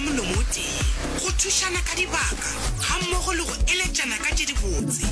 molomoti go thušana ka dibaka ga mmogo le go eletšana ka tše dibotse.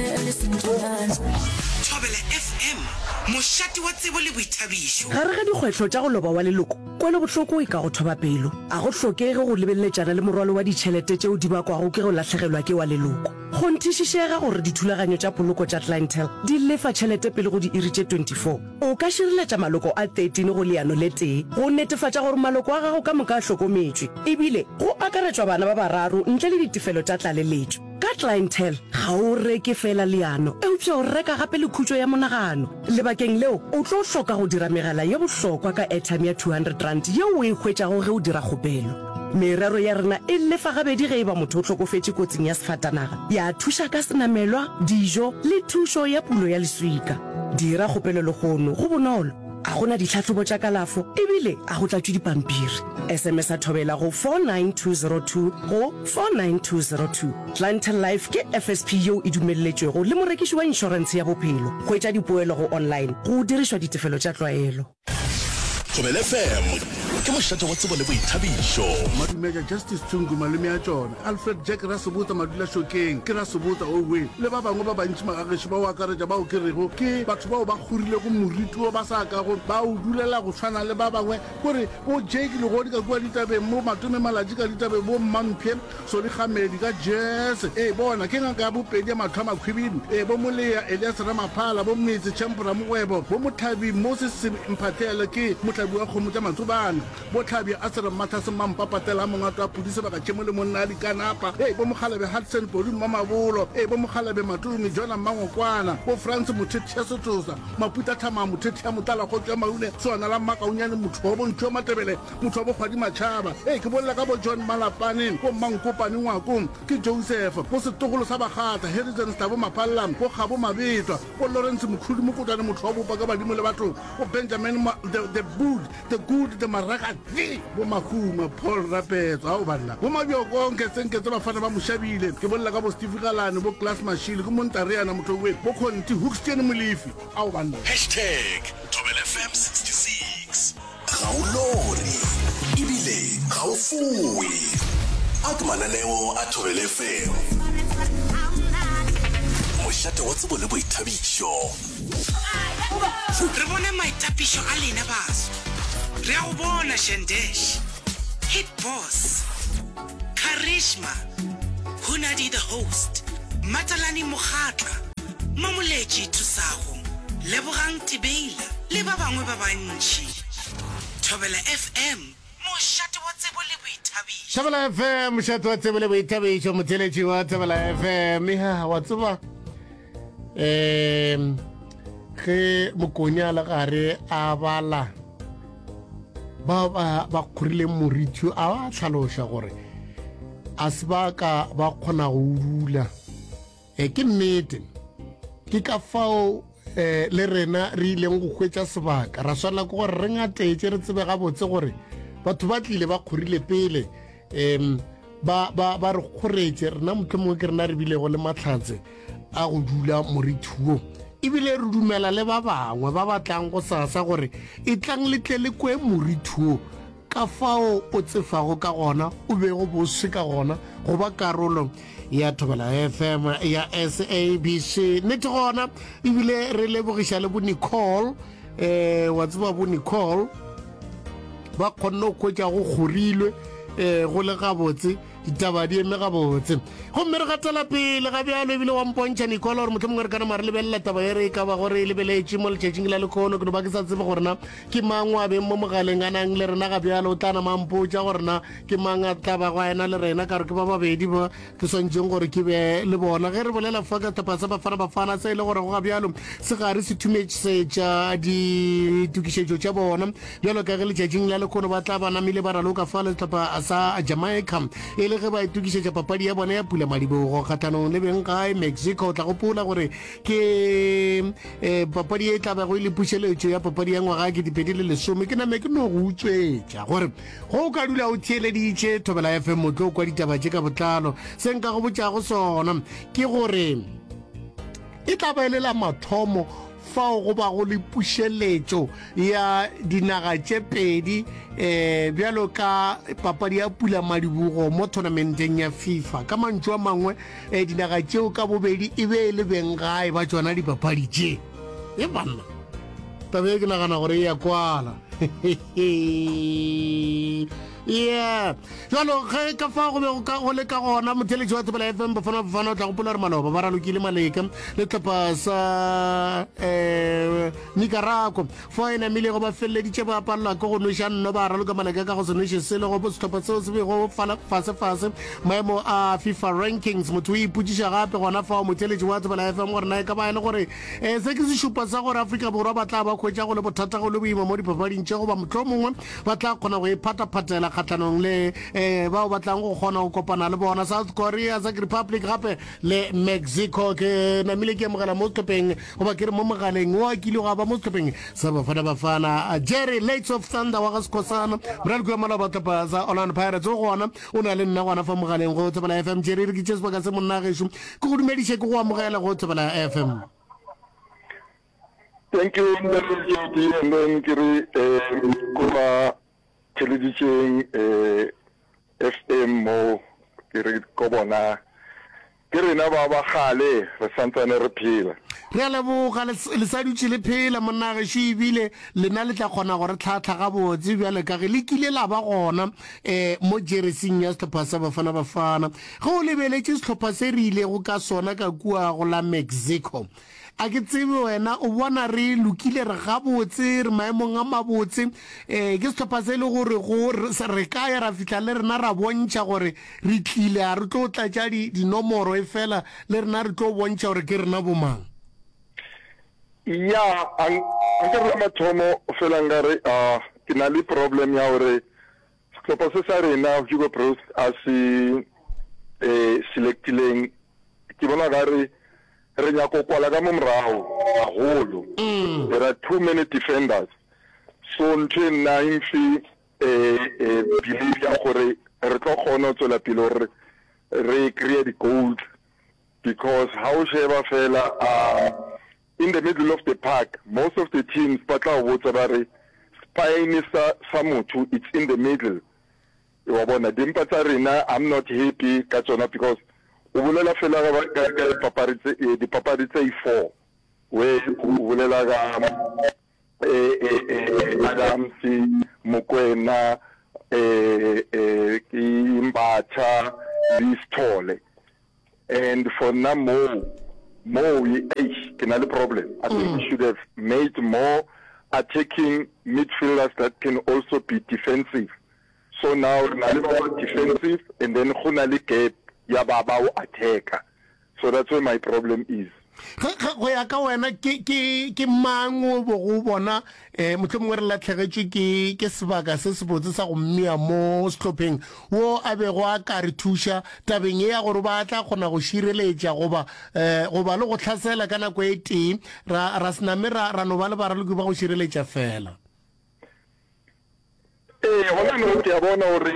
Thobela FM, mošate wa tsebo le boithabišo. Gare ga dikgwetlho tša go loba wa leloko, kwele bohloko e ka go thoba pelo. A go hlokege go lebeletšana le morwalo wa ditšhelete tšeo di bakwago ke go lahlegelwa ke wa leloko. Go nthišišega gore dithulaganyo tša poloko tša Clientele di lefa tšhelete pele go di iri tše 24. O ka šireletša maloko a 13 go leano le tee go netefatša gore maloko a gago ka moka a hlokometšwe ebile go akaretšwa bana ba bararo ntle le ditefelo tša tlaleletšo. Ka Clientele ga o reke fela leano eupša o reka gape le khutšo ya monagano. Lebakeng leo o tlo hloka go dira megala ye bohlokwa ka airtime ya 200 rand yeo o e hwetšago ge o dira kgopelo. Merero ya rena e lefa gabedi ge e ba motho o tlhokofetše kotsing ya sefatanaga, ya thuša ka senamelwa, dijo le thušo ya pulo ya leswika. Dira kgopelo le kgono go bonolo, a gona ditlhatlhobo tša kalafo ebile a go tlatšwe dipampiri. SMS a thobela go 49202 go 49202. Clientele Life ke FSP yeo e dumelletšwego le morekiši wa inšorense ya bophelo. Go etša dipoelo go online go dirišwa ditefelo tša tlwaelo. Thobela FM ke mošate wa tsebo le boithabišo. Madumeja Justice Tsungu malome a tšona, Alfred Jack Rasebota Madula Shokeng ke Rasebota Owe le ba bangwe ba bantši magageši ba o akaretša bao ke rego ke batho bao ba kgorile go moriti o ba sa ka go ba o dulela go tshwana le ba bangwe gore bo Jake le godi ka kua ditabeng mo Matome Malaji ka ditabeng bo Mamphe Soli Khamedi ka Jazz bona ke ngaka ya bopedi ya matho a makhwibini bo Moleya Elias Ramaphala bo Mmitsi Chempura Mogwebo bo Mothabi Moses Mphathele ke mothabi wa kgomo tša Matsobana bo Tlhabi a Sera Mathase Mampapatela mongato a pudise baka tšemo le monna a dikanapa bo Mogalabe Hudson Podi Mamabolo bo Mogalabe Matumi Jona Mangokwana bo France Mothethi ya Sothosa Maputa Thama Mothethi ya Motala go tswa Maune Tswana la Makaunyane motho wa Bontšho Matebele motho wa bo Kgwadi Matšhaba ke bolela ka bo John Malapane bo Mankopane Ngwako ke Joseph bo Setogolo sa Bagata Harrison Stabo Mapallam bo Gabo Mabetwa bo Lawrence Mkhulu Mokotane motho wa bopa ka badimo le batho bo Benjamin the good the Maraka bo Makuma Paul Rapetsa ha o balla bo Mabio konke tsenketse ba fana ba Moshabile ke bolela ka bo Steve Galane bo Class Machine ke Montariana motho we bo Conti Hookstein Molefi ha o balla #Thobela FM 66 ga o lore ebile ga o fuwe a ke mananeo a Thobela FM mošate wa tsebo le boithabišo. Re bone maitapišo a lena baso, re a go bona Shendesh, Hit Boss, Karishma, Hunadi the host, Matalani Mokgatla, Mamoletši Thusago, Lebogang Tibeila le ba bangwe ba bantši. Thobela FM, mošate wa tsebo le boithabišo. Thobela FM, mošate wa tsebo le boithabišo, motheletši wa Thobela FM. Wa tseba ge Mokonyala gare a bala ba kgorile moriti a tlhaloša gore a se ba ka ba kgona go dula ke nnete ke ka fao le rena re ileng go hwetša sebaka ra swana ke gore re ngatetše re tsebe gabotse gore batho ba tlile ba kgorile pele ba re kgoretše rena motlho mongwe ke rena re bilego le matlhatse a go dula moriti wo ebile re dumela le ba bangwe ba batlang go sasa gore e tlang letle le kwe morituo ka fao o tsefago ka gona o bego bose ka gona go ba karolo ya Thobela FM ya SABC nete gona ebile re lebogiša le bo Nicole wa tseba bo Nicole ba kgonne go kwetša go gorilwe go le gabotse ditaba di eme gabotse gomme re gatela pele ga bjalo ebile wa mpontšha Nicole gore motlho mongwe re kana mare lebelela taba ye re e ka ba gore e lebeletše mo letšatšing la lekgono ke no ba ke sa tsebe gorena ke mang wa beng mo mogaleng a nang le rena ga bjalo o tlana mampotša gorena ke mang a tla ba go ena le rena ka re ke ba babedi ba ke swantšeng gore ke be le bona ge re bolela fa ka tapa sa bafana se e le gore go ga bjalo se gare se thumetšetša ditukišetšo tša bona bjalo ka ge letšatšing la lekgono ba tla ba namile ba raloka fa le tapa sa Jamaica e le ge ba itukišetša papadi ya bona ya Pula Madibogo kgathanong le beng gae Mexico o tla gopola gore ke papadi e tla ba go ile pušeletšo ya papadi ya ngwaga ke dipedi le lesome ke name ke no go utswetša gore go o ka dula o theeleditše Thobela FM motlo o kwa ditaba tše ka botlalo se nka go botšago sona ke gore e tla ba elela mathomo fao go ba go le pušeletšo ya dinaga tše pedi bjalo ka papadi ya pula madibogo mo tournamenteng ya FIFA ka mantšu a mangwe dinaga tšeo ka bobedi e be le beng gae ba tšona dipapadi tše e banna tabe ke nagana gore e ya kwala yeah jalo ge ka fa go be go le ka gona motheletši wa Thobela FM bafana o tla gopola re maloba ba ralokile Maleka le tlhopha sa Nicaragua fo ena mile go ba felleditše ba palelwa ke go noša nno ba raloka Maleka ka go se noše sele go setlhopha seo se bego fase maemo a FIFA rankings motho o ipotšiša gape gona fao motheletši wa Thobela FM gore nae ka ba e le gore se ke sešupa sa gore Afrika Borwa ba tla ba khwetša go le bothata go le boima mo dipapading tše goba motlho mongwe ba tla kgona go iphataphatela kgatlanong le bao batlang go kgona go kopana le bona South Korea, Czech Republic gape le Mexico ke namile ke mogala mo tlhopeng go ba kere mo mogaleng wa kile go ba mo tlhopeng sa bafana Jerry Lakes of Thunder wa ga Skosana bral go mala ba tlhopa za Orlando Pirates go gona o na le nna gona fa mogaleng go Thobela FM Jerry re ke tseba ka se monna gesho go dumediše go amogela go Thobela FM. Thank you, Ndabiti, and then Kiri Kuba Television FM mo Kiri Kobona Kiri na baba khale re santsane re phela re a leboga le sa dutse le phela monna gesho ebile le na le tla kgona gore tlhatlha ga botse bjale ka ge le kile la ba gona mo jerseyng ya setlhopha sa bafana ge o lebeletše setlhopha se re ilego ka sona ka kua go la Mexico a ke tsebe wena o bona re lokile re gabotse re maemong a mabotse ke setlhopha se le gore re ka ya ra fitlha le rena ra bontšha gore re tlile a re tlo tlatša dinomoro e fela le rena re tlo bontšha gore ke rena bomang ya anke re mathomo fela ngare ke na le problem ya gore setlhopha se sa rena Hugo Bros a se selectileng ke bona gare re nya go kwala ka momrao haholo there are too many defenders so ntwe nna imfi believe ya gore re tlo kgona tswela pele gore re create gold because how sheba fela in the middle of the park most of the teams batla go botsa ba re spine sa motho it's in the middle wa bona dimpa tsa rena I'm not happy ka tsona because o bolela fela ga dipapadi tse 4 we o bolela ga Adams Mokwena Imbatha Listole and for now more can have a problem. I think we should have made more attacking midfielders that can also be defensive. So now defensive and then Khunali gap Yababa attacker. So that's where my problem is. Go ya ka wena ke mango go bona motlhomongwe re latlhegetswe ke sebaka se se botse sa go mmea mo setlhopheng wo a bego a ka re thuša tabeng ya gore ba tla kgona go šireletša goba le go tlhasela ka nako e teng ra sename ra no ba le baraloki ba go šireletša fela gona no ke a bona gore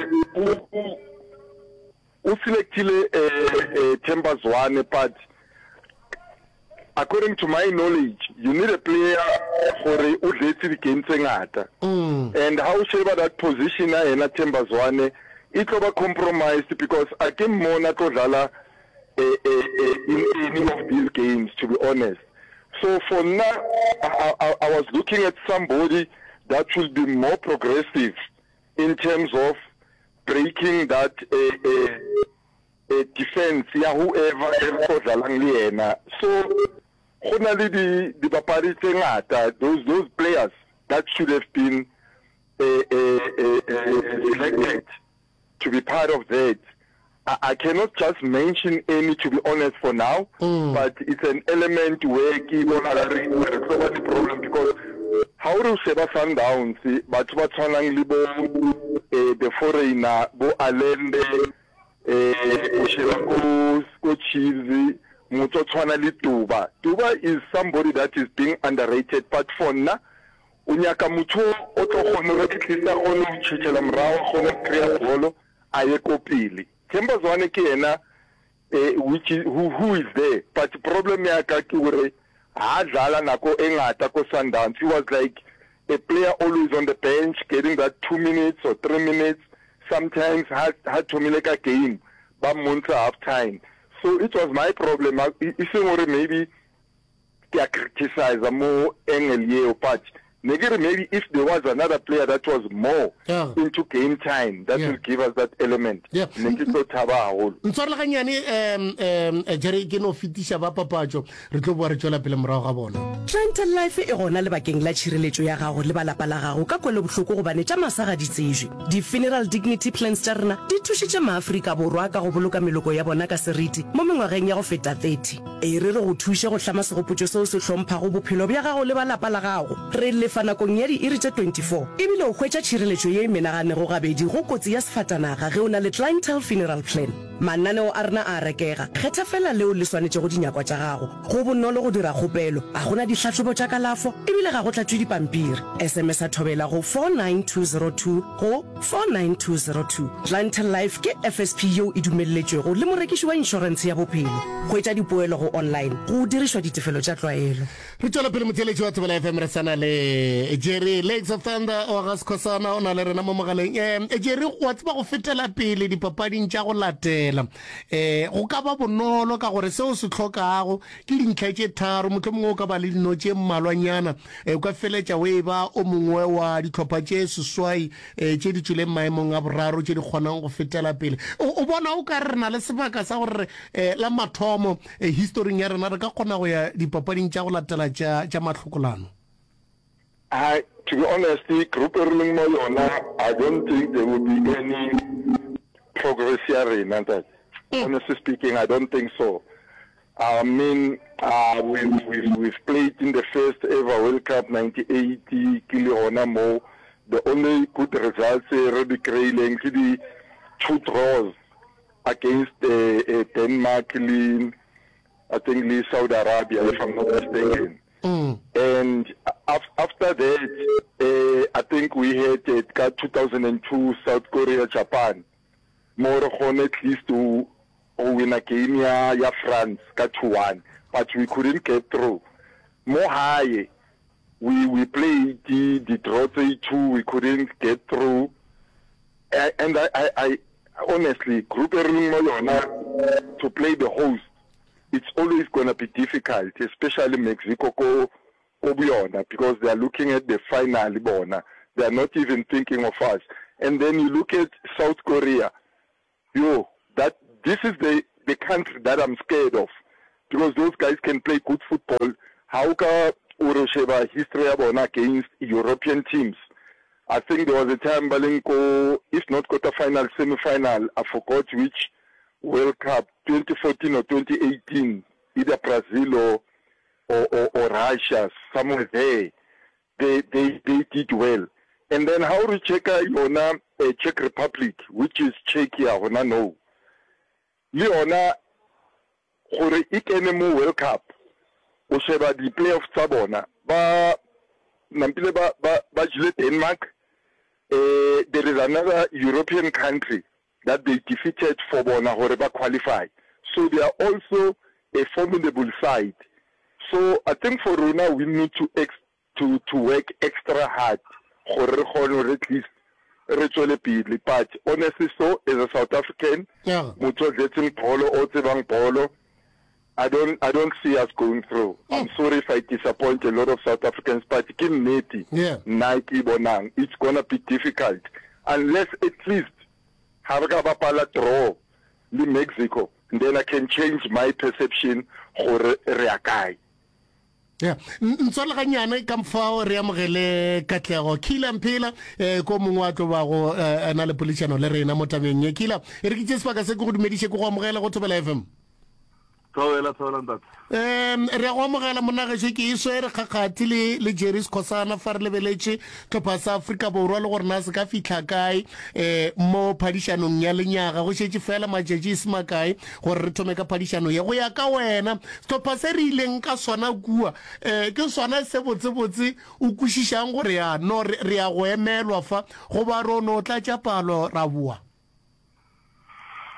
o selectile Chambers one but according to my knowledge, you need a player for the game and how sheba that position in Chambers one, it will be compromised because I came more not in any of these games, to be honest. So for now, I was looking at somebody that should be more progressive in terms of breaking that defense, whoever so those players that should have been selected to be part of that. I cannot just mention any, to be honest, for now, but it's an element where the problem because how do Sheba Sundowns, but what's on the foreigner, Bo Alende, Go Cheesy, Tuba. Tuba is somebody that is being underrated, but for now, Unyaka Mucho, Ayekopili. Chambers one Kiena, which is who is there, but the problem hadlala nako engata ko Sundowns. He was like a player always on the bench, getting that 2 minutes or 3 minutes. Sometimes had to make a game, but months half time. So it was my problem. Maybe I criticize more angle, but maybe if there was another player that was more into game time, that will give us that element. Yeah. Jerry ke no fitisha ba papajo re tlo bua re tswela pele morago ga bona. Clientele Life e gona le bakeng la tshireletso ya gago le balapa la gago ka kwele bohloko go bane tša masaga di tsejwe. Di funeral dignity plans tša rena di thušitše maAfrika borwa ka go boloka meloko ya bona ka seriti mo mengwageng ya go feta 30. E re go thuše go hlama segopotšo seo se hlomphago bophelo bja gago le balapa la gago. Re lefa nakong ya di-iri tše 24 ebile o hwetša tšhireletšo ye menaganego gabedi go kotsi ya sefatanaga ge o na le clientele funeral plan. Mananeo a rena a rekega, kgetha fela leo le swanetše go dinyakwa tša gago. Go bonolo go dira kgopelo, a gona ditlhatlhobo tša kalafo ebile ga go tlatšwe dipampiri. SMS a thobela go 49202 go 49202. Clientele Life ke FSP yeo e dumelletšwego le morekiši wa insurance ya bophelo. Go etša dipoelo go online go dirišwa ditefelo tša tlwaelo. Re tswela pele motheletši wa Thobela FM re sana le Jerry Lakes of Thunder o ga Skhosana o na le rena mo mogaleng. Jerry wa tseba go fetela pele dipapading tša go latela. Go ka ba bonolo ka gore seo se tlhokago ke dintlha tše tharo mohlomongwe o ka ba le dino tše mmalwanyana o ka feletša o e ba o mongwe wa ditlhopha tše seswai tše di tšweleng maemong a boraro tše di kgonang go fetela pele. O bona o ka re na le sebaka sa gore la mathomo historing ya rena re ka kgona go ya dipapading tša go latela tša matlhokolano? To be honest, group earning mo yona, I don't think there will be any progress here. Honestly speaking, I don't think so. I mean, we've played in the first ever World Cup 1980, Kiliona Mo. The only good results Ruby Krailing, the 2 draws against Denmark, I think Saudi Arabia, if I'm not mistaken. And after that, I think we had 2002 South Korea, Japan. More on at least to win a game ya France, 2-1, but we couldn't get through. More high, we played the draw 3-2, we couldn't get through. And I honestly, Group Erling Moyona, to play the host, it's always going to be difficult, especially Mexico, because they are looking at the final. They are not even thinking of us. And then you look at South Korea. This is the country that I'm scared of, because those guys can play good football. How can Urosheba history against European teams? I think there was a time Balenko, if not quarter-final, semi-final, I forgot which World Cup, 2014 or 2018, either Brazil or Russia, somewhere there, they did well. And then how to check Czech Republic, which is Czechia, no. Leona, gore ikene mo World Cup, o sheba di playoffs tsa bona, ba jile Denmark. There is another European country that they defeated for bona gore ba qualify. So they are also a formidable side. So I think for Rona we need to work extra hard gore at least but honestly, so as a South African, I don't see us going through. I'm sorry if I disappoint a lot of South Africans, but Nike Bonang, it's gonna be difficult unless at least Haragabapala draw the Mexico, and then I can change my perception for Reakai. Yeah, ntsole ganyane ka mfao re amogele Katlego Kila Mphela ko mongwe wa tlo ba go ana le polisiano le rena mo tabeng ye Kila e re ke tseba ka se go dumediše go amogela go Thobela FM. Thobela ntate. Re go amogela monagešo ke iso re kgakgati le Jerry Skhosana fa re lebeletše tlhopha sa Afrika Borwa le gore na se ka fitla kae mo phadišanong ya lenyaga go šetše fela matšatši se makae gore re thome ka phadišano ye go ya ka wena tlhopha se re ileng ka sona kua ke sona se botsebotse o kwešišang gore ya no re ya go emelwa fa go ba rona o tlatša palo ra bua.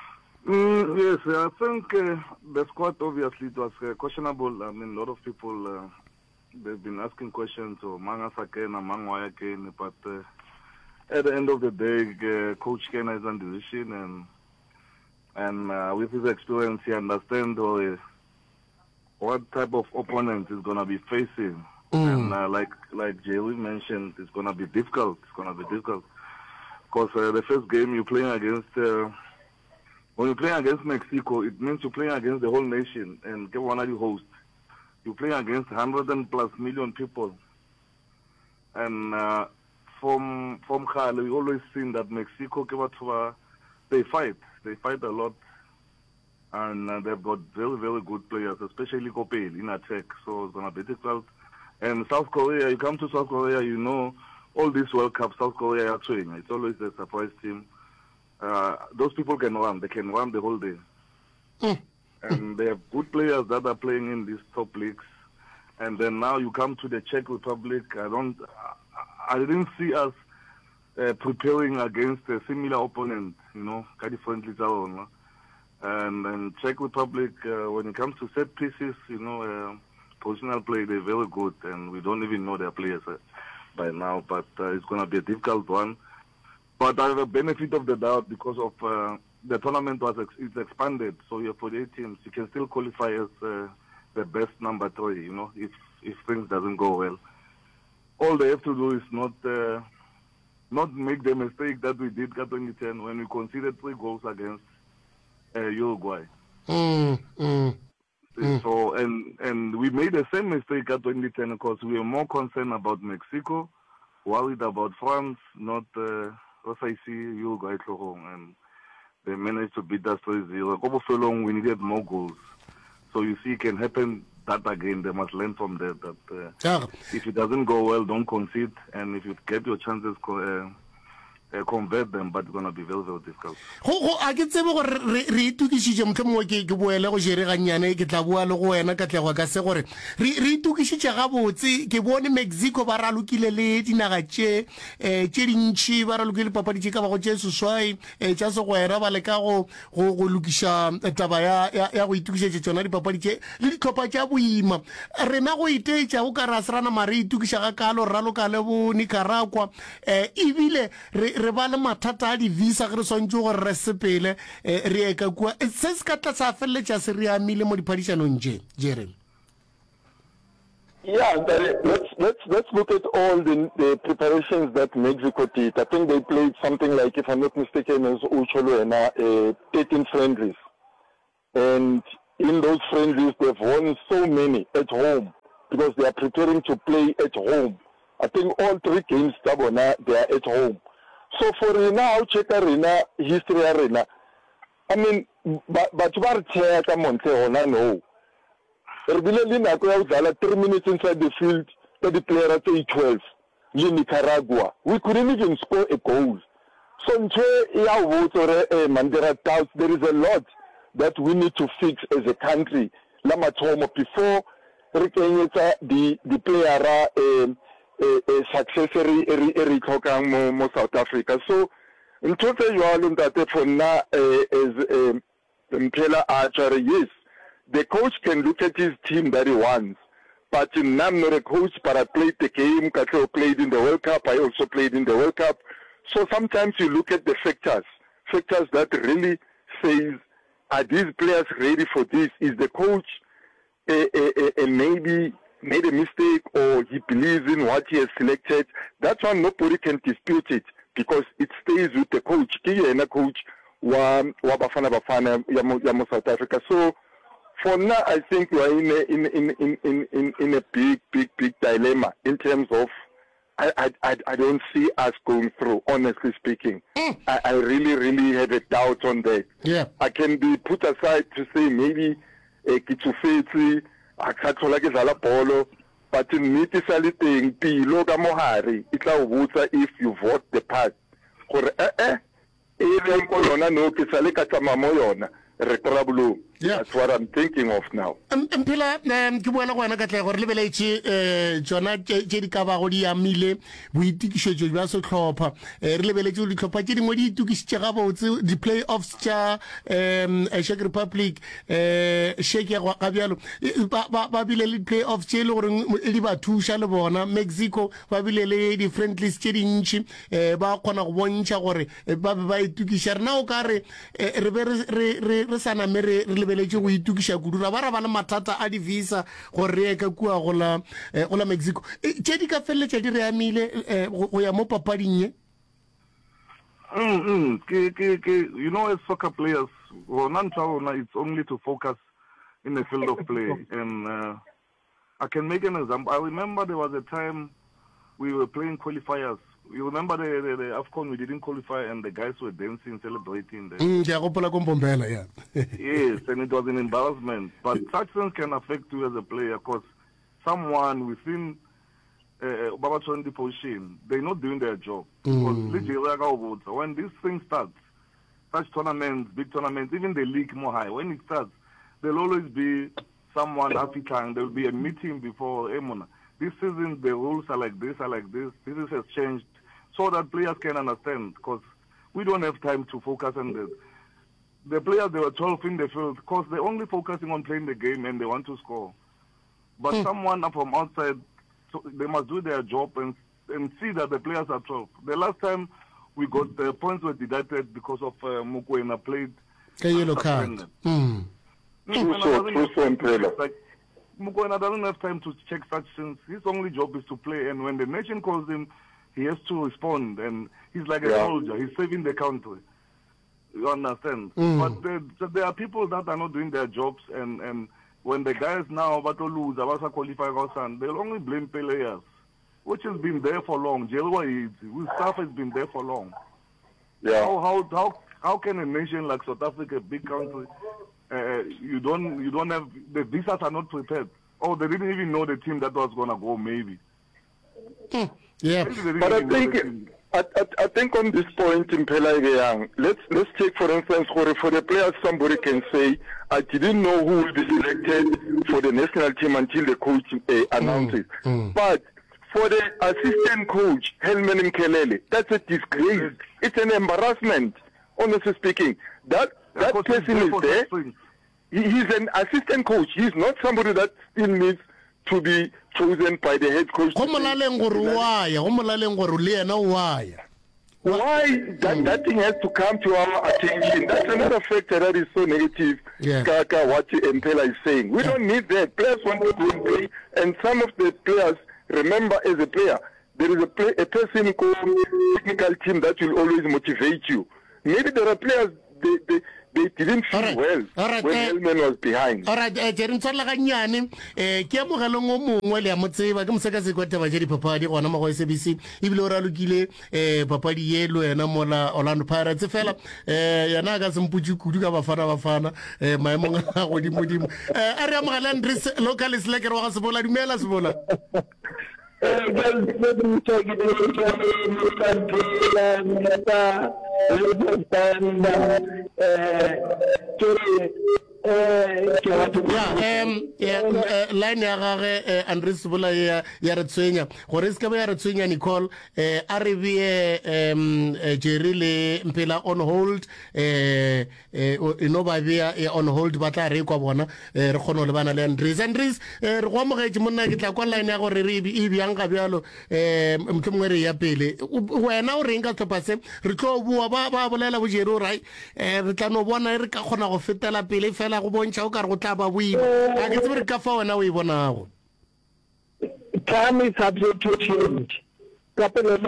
Yes, I think the squad obviously it was questionable. I mean, a lot of people they've been asking questions, or Manga Sakena, Mangwaya Kane, but at the end of the day, Coach Kena is on decision, and with his experience, he understands what type of opponent he's gonna be facing. And like Jerry mentioned, it's gonna be difficult. It's gonna be difficult because the first game you're playing against. When you're playing against Mexico, it means you're playing against the whole nation, and get one of the hosts. You're playing against 100+ million people. And from Khale, we always seen that Mexico, they fight a lot, and they've got very, very good players, especially Kopel in attack. So it's gonna be difficult. And South Korea, you come to South Korea, you know, all these World Cups, South Korea are training. It's always a surprise team. Those people can run. They can run the whole day. And they have good players that are playing in these top leagues. And then now you come to the Czech Republic. I didn't see us preparing against a similar opponent, you know, friendly. And then Czech Republic, when it comes to set pieces, you know, positional play, they're very good. And we don't even know their players by now. But it's going to be a difficult one. But I have a benefit of the doubt because of the tournament it's expanded. So you have 48 teams. You can still qualify as the best number 3. You know, if things doesn't go well, all they have to do is not make the mistake that we did in 2010 when we conceded 3 goals against Uruguay. So and we made the same mistake at 2010 because we were more concerned about Mexico, worried about France, not. I see Uruguay and they managed to beat us 3-0. We needed more goals. So you see, it can happen that again. They must learn from that. If it doesn't go well, don't concede. And if you get your chances, convert them, but it's going to be very, very difficult. I can say re itukišitše mohlomongwe ke boele go jere gannyane ke tla bua le go wena ka tlego ka se gore re itukišitše gabotse ke bone Mexico ba ralokile le dinaga tše dintšhi ba ralokile papadi tše ka bago tše seswai tša segwera ba leka go lokiša taba ya go itukišetše tšona dipapadi tše le ditlhopha tša boima rena go iteetša go ka ra serana mare itukiša ga kalo raloka le bo Nicaragua ebile re ba le mathata a di-visa ge re swantse gore re sepele re eka kua se se ka tla sa feleletša se re amile mo diphadišanong tše Jeremy. Yeah, let's look at all the preparations that Mexico did. I think they played something like, if I'm not mistaken, as Ucholuena, 13 friendlies. And in those friendlies, they've won so many at home because they are preparing to play at home. I think all 3 games, they are at home. So for Rena, check Arena, history Arena. I mean, but you are check Monte no. 3 minutes inside the field, the player at 12 in Nicaragua. We couldn't even score a goal. So Mandela doubts there is a lot that we need to fix as a country. Lamatomo before the player successor mo South Africa. So in total you are looking at for now as Mpela Archer, yes. The coach can look at his team that he wants. But I'm not a coach, but I played the game. Kato played in the World Cup. I also played in the World Cup. So sometimes you look at the factors that really says, are these players ready for this? Is the coach maybe made a mistake, or he believes in what he has selected? That one, nobody can dispute it because it stays with the coach. Coach wa Bafana South Africa. So for now, I think we are in a big dilemma in terms of I don't see us going through, honestly speaking. I really have a doubt on that. Yeah. I can be put aside to say maybe Kitufeti, Akatola Gezala Polo, but in Mitisaliting, Pilo Gamohari, Itla Wuta if you vote the part. Even Colonna no Kisalika Tamamoyona, Retrablu. That's what I'm thinking of now. Mpela ke boela go wena ka tle gore lebeletse tsona tse di ka ba go di amile boitikišetšo jwa setlhopha re lebeletse go ditlhopha tse dingwe di itukišitše gabotse di-playoffs tša Czech Republic shake ga bjalo ba bile le playoffs tše e le goreng di ba thuša le bona. Mexico ba bile le di-friendlies tše dintšhi ba kgona go bontšha gore ba be ba itukiša rena o ka re re be re sa name re lebeletse go itukiša kudura ba ra ba le mathata a di-visa gore re ye ka kua go la Mexico tše di ka feleletša di re amile go ya mo papading ye. You know, as soccer players, it's only to focus in the field of play. And I can make an example. I remember there was a time we were playing qualifiers. You remember the AFCON, we didn't qualify and the guys were dancing, celebrating. Yeah. Yes, and it was an embarrassment. But such things can affect you as a player because someone within Babaton position, they're not doing their job. Because when this thing starts, such tournaments, big tournaments, even the league more high, when it starts, there'll always be someone African, there'll be a meeting before Emona. This season, the rules are like this, this has changed, so that players can understand, because we don't have time to focus on this. The players, they were 12 in the field, because they're only focusing on playing the game and they want to score. But someone from outside, so they must do their job and see that the players are 12. The last time we got the points were deducted because of Mokoena played a yellow card. Mokoena doesn't have time to check such things. His only job is to play, and when the nation calls him, he has to respond, and he's like a soldier. He's saving the country. You understand? But there are people that are not doing their jobs, and when the guys now about to lose, about to qualify, they'll only blame players, which has been there for long. Staff has been there for long. Yeah. How can a nation like South Africa, a big country, you don't have the visas are not prepared, or they didn't even know the team that was gonna go maybe. Yeah, but I think on this point in Pelagayang, let's take for instance for the players, somebody can say I didn't know who will be selected for the national team until the coach announces. But for the assistant coach, Helman Mkelele, that's a disgrace. It's an embarrassment, honestly speaking. That person is there. He's an assistant coach. He's not somebody that still needs to be chosen by the head coach. Why that thing has to come to our attention? That's another factor that is so negative. Kaka, what Mpela is saying. We don't need that. Players want to go and play, and some of the players, remember, as a player, there is a person called technical team that will always motivate you. Maybe there are players they didn't feel well when Helman was behind. All right, Jerin Tsala Ganyane, ke amogela ngo mongwe le a motseba ke moseka kwa taba jeri papadi gona mo go SABC ibile o ralukile papadi yelo ena mola Orlando Pirates fela yana ka semputsi kudu ka bafana maemo a go dimodimo a re amogela Andres local slacker wa go sebola dumela sebola. Line ya gage Andres Sebola ya re tswenya gore se ka ba ya re tswenya Nicole a re bie Jerry le Mpela on hold no ba bia on hold ba tla re kwa bona re kgona le bana le Andres re go amogetse monna ke tla kwa line ya gore re e biang ga bjalo mtlhomongwe re ya pele wena o reng ka tlhopha se re tlo bua ba bolela bo Jerry right re tla no bona re ka kgona go fetela pele fela go bontsha o ka re go tla ba boima a ke tsebe re ka fa wena o e bonago. Time is subject to change. Couple of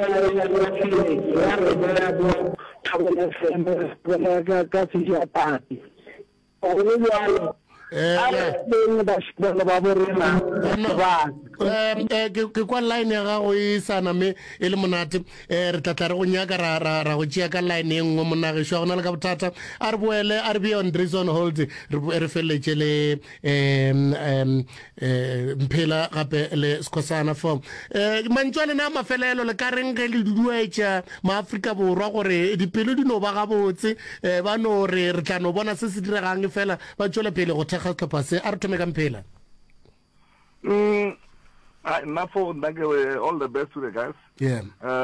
ke kwa line ya gago e sana me e le monate re tlatla re go nyaka ra go tšea ka line e nngwe monagišwa go na le ka bothata a re boele a re be on reason hold re feleletse le Mphela gape le Skhosana form mantšwa lena mafelelo le ka reng ge le duduetša maafrika borwa gore dipelo di no ba gabotse ba no re tla no bona se se diregang fela ba tšwela pele go thekga setlhopha se a re thome ka Mphela. All the best to the guys. Yeah.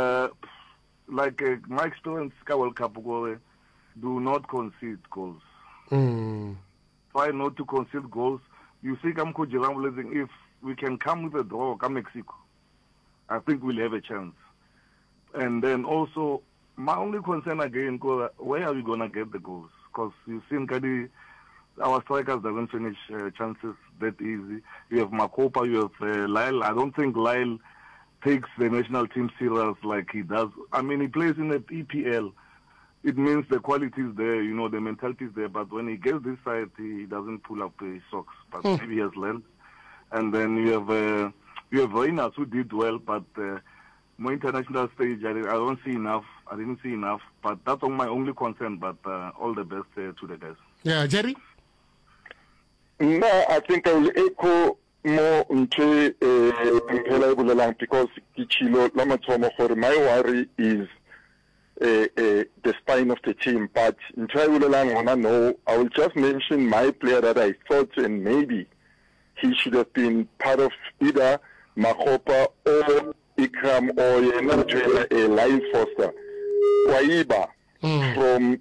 My experience ka World Cup do not concede goals. Try not to concede goals. You see, if we can come with a draw, come Mexico, I think we'll have a chance. And then also, my only concern again, where are we going to get the goals? Because you've seen our strikers doesn't finish chances that easy. You have Makopa, you have Lyle. I don't think Lyle takes the national team serious like he does. I mean, he plays in the EPL. It means the quality is there, the mentality is there. But when he gets this side, he doesn't pull up his socks. But maybe he has learned. And then you have Reynolds who did well, but more international stage, I don't see enough. I didn't see enough. But that's my only concern. But all the best to the guys. Yeah, Jerry? No, I think I will echo more into because my worry is the spine of the team. But I will just mention my player that I thought and maybe he should have been part of either Makopa or Ikram or Lyle Foster. Waiba. From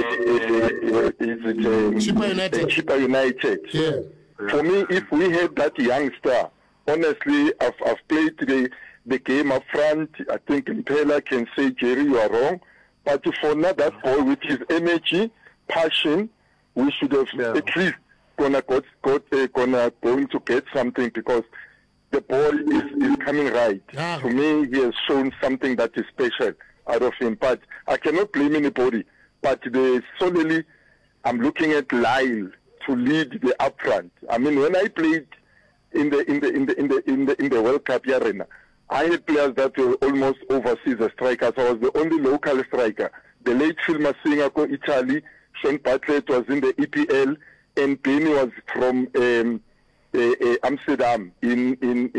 Chippa United. Yeah. For me, if we had that youngster, honestly, I've played the game up front. I think Mphela can say, Jerry, you are wrong. But for now, that boy with his energy, passion, we should have at least going to get something because the ball is coming right. To me, he has shown something that is special out of him, but I cannot blame anybody. But solely, I'm looking at Lyle to lead the upfront. I mean, when I played in the World Cup arena, I had players that were almost overseas strikers. I was the only local striker. The late Filma Singer from Italy, Sean Bartlett was in the EPL, and Benny was from Amsterdam in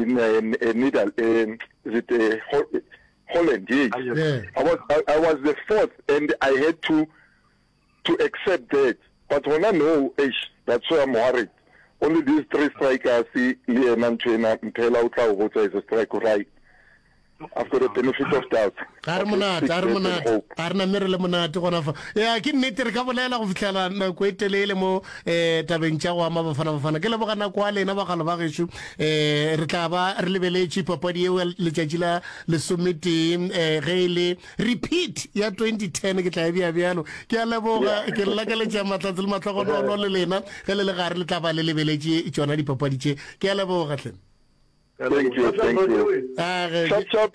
Holland. Yes. Yeah. I was the fourth, and I had to accept that. But when I know, that's why I'm worried. Only these three strikers, Liam and Mphela Utla is a striker, right? I've got the benefit of doubt. Armonat arna merele monate gona fa ya ke nnete re ka bolela go fitlhela nako e telele mo tabeng tša go ama bafana ke leboga nako a lena bagalo ba gešo re tla ba re lebeletse papadi eo letšatši la lesomete ge le repeat ya 2010 ke tla e bjalo ke a leboga ke lakaletša matlatsi le matlagono le lena ge le gare le tla ba le lebeletse tšona dipapadi tše ke a leboga tlhe. Thank you. Chop,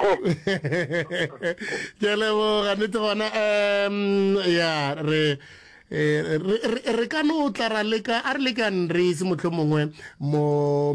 ya re ka no tla ra leka a re lekang re se motlho mongwe mo